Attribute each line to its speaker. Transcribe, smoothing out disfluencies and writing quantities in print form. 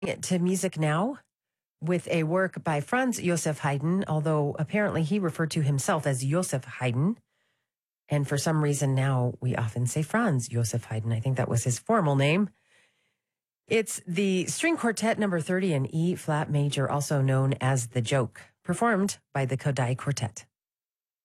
Speaker 1: To music now with a work by Franz Josef Haydn, although apparently he referred to himself as Joseph Haydn. And for some reason now we often say Franz Josef Haydn. I think that was his formal name. It's the string quartet number 30 in E flat major, also known as The Joke, performed by the Kodály Quartet.